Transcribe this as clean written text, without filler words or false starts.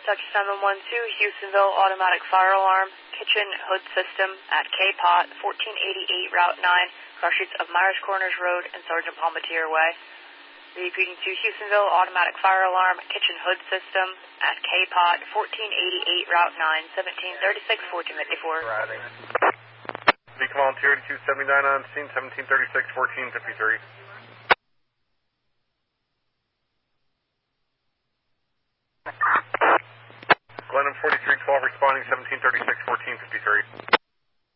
Dr. 712, Houstonville, automatic fire alarm, kitchen hood system at K-Pot, 1488 Route 9, cross streets of Myers Corners Road and Sergeant Palmatier Way. Repeating to Houstonville, automatic fire alarm, kitchen hood system at K-Pot, 1488 Route 9, 1736, 1454. Riding. Beacon Volunteer 279 on scene, 1736, 1453. Glenham 4312 responding, 1736, 1453.